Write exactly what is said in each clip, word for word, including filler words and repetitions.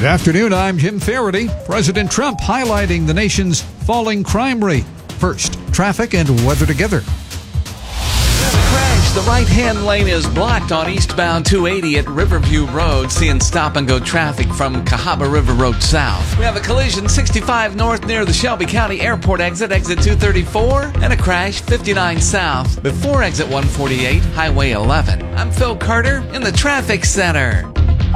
Good afternoon, I'm Jim Faraday. President Trump highlighting the nation's falling crime rate. First, traffic and weather together. Crash. The right-hand lane is blocked on eastbound two eighty at Riverview Road, seeing stop-and-go traffic from Cahaba River Road south. We have a collision sixty-five north near the Shelby County Airport exit, exit two thirty-four, and a crash fifty-nine south before exit one forty-eight, Highway eleven. I'm Phil Carter in the Traffic Center.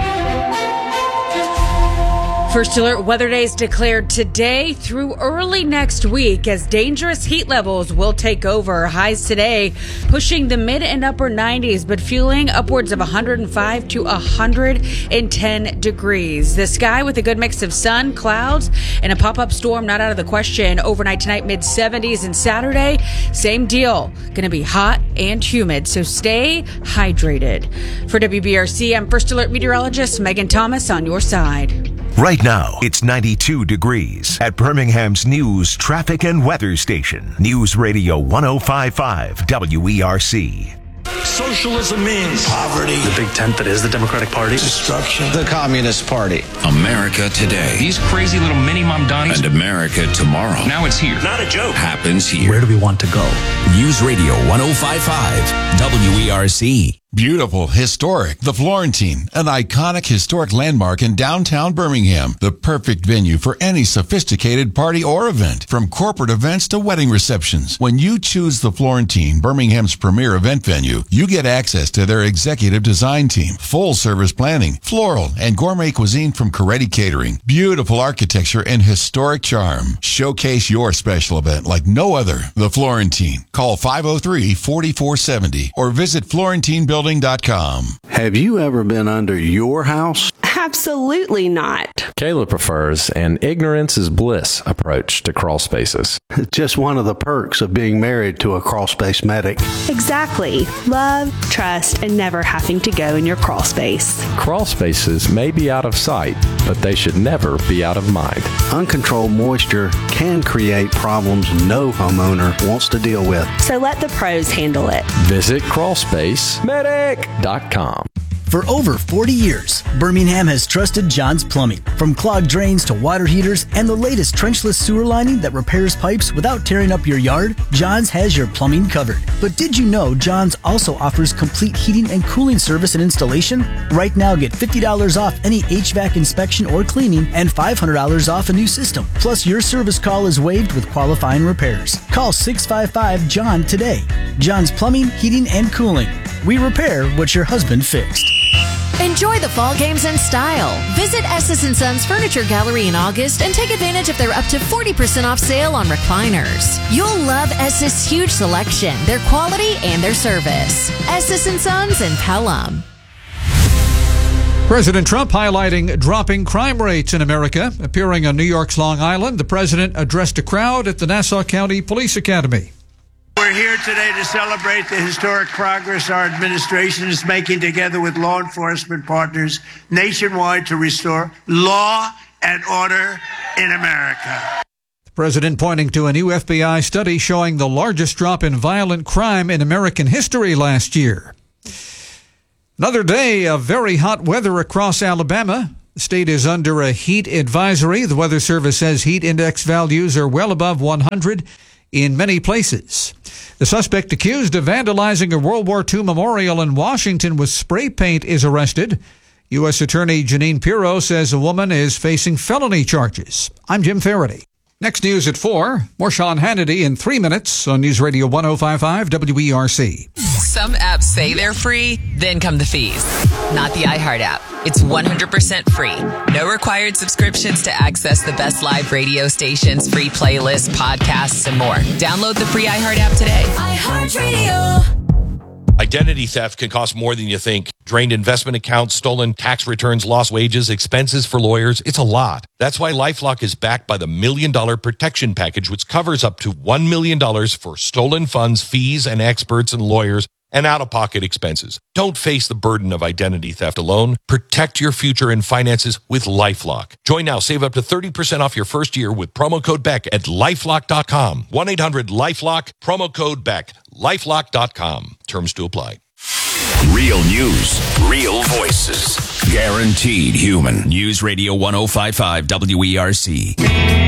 First alert weather days declared today through early next week as dangerous heat levels will take over. Highs today pushing the mid and upper nineties, but fueling upwards of one hundred five to one hundred ten degrees. The sky with a good mix of sun, clouds, and a pop-up storm not out of the question. Overnight tonight, mid seventies, and Saturday, same deal. Going to be hot and humid, so stay hydrated. For W B R C, I'm First Alert meteorologist Megan Thomas on your side. Right now, it's ninety-two degrees at Birmingham's news, traffic, and weather station. News Radio one oh five point five W E R C. Socialism means poverty. The big tent that is the Democratic Party. Destruction. The Communist Party. America today. These crazy little mini Mamdanis. And America tomorrow. Now it's here. Not a joke. Happens here. Where do we want to go? News Radio one oh five point five W E R C. Beautiful, historic, the Florentine, an iconic historic landmark in downtown Birmingham. The perfect venue for any sophisticated party or event, from corporate events to wedding receptions. When you choose the Florentine, Birmingham's premier event venue, you get access to their executive design team, full service planning, floral and gourmet cuisine from Coretti Catering, beautiful architecture and historic charm. Showcase your special event like no other. The Florentine. Call five oh three, four four seven oh or visit Florentine Building dot com. Have you ever been under your house? Absolutely not. Kayla prefers an ignorance is bliss approach to crawl spaces. Just one of the perks of being married to a crawl space medic. Exactly. Love, trust, and never having to go in your crawl space. Crawl spaces may be out of sight, but they should never be out of mind. Uncontrolled moisture can create problems no homeowner wants to deal with. So let the pros handle it. Visit crawl space medic dot com. For over forty years, Birmingham has trusted John's Plumbing. From clogged drains to water heaters and the latest trenchless sewer lining that repairs pipes without tearing up your yard, John's has your plumbing covered. But did you know John's also offers complete heating and cooling service and installation? Right now, get fifty dollars off any H V A C inspection or cleaning and five hundred dollars off a new system. Plus, your service call is waived with qualifying repairs. Call six five five, John today. John's Plumbing, Heating, and Cooling. We repair what your husband fixed. Enjoy the fall games in style. Visit Estes and Sons Furniture Gallery in August and take advantage of their up to forty percent off sale on recliners. You'll love Estes' huge selection, their quality, and their service. Estes and Sons in Pelham. President Trump highlighting dropping crime rates in America. Appearing on New York's Long Island, the president addressed a crowd at the Nassau County Police Academy. We're here today to celebrate the historic progress our administration is making together with law enforcement partners nationwide to restore law and order in America. The president pointing to a new F B I study showing the largest drop in violent crime in American history last year. Another day of very hot weather across Alabama. The state is under a heat advisory. The Weather Service says heat index values are well above one hundred in many places. The suspect accused of vandalizing a World War Two memorial in Washington with spray paint is arrested. U S Attorney Janine Pirro says a woman is facing felony charges. I'm Jim Faraday. Next news at four. More Sean Hannity in three minutes on News Radio one oh five point five W E R C. Some apps say they're free, then come the fees. Not the iHeart app. It's one hundred percent free. No required subscriptions to access the best live radio stations, free playlists, podcasts, and more. Download the free iHeart app today. iHeartRadio. Identity theft can cost more than you think. Drained investment accounts, stolen tax returns, lost wages, expenses for lawyers. It's a lot. That's why LifeLock is backed by the Million Dollar Protection Package, which covers up to one million dollars for stolen funds, fees, and experts and lawyers, and out-of-pocket expenses. Don't face the burden of identity theft alone. Protect your future and finances with LifeLock. Join now. Save up to thirty percent off your first year with promo code Beck at lifelock dot com. one eight hundred lifelock, promo code Beck. lifelock dot com. Terms to apply. Real news, real voices. Guaranteed human. News Radio one oh five point five W E R C.